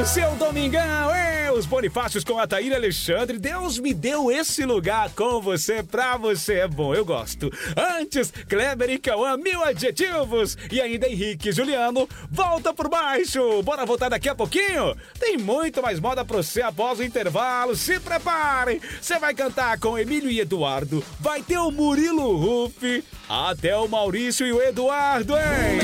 seu domingão, os Bonifácios com a Taíra Alexandre. Deus me deu esse lugar com você, pra você é bom, eu gosto. Antes, Kleber e Cauã, 1000 adjetivos. E ainda Henrique e Juliano, volta por baixo. Bora voltar daqui a pouquinho? Tem muito mais moda pra você após o intervalo, se prepare. Você vai cantar com Emílio e Eduardo, vai ter o Murilo Ruff, até o Maurício e o Eduardo, hein?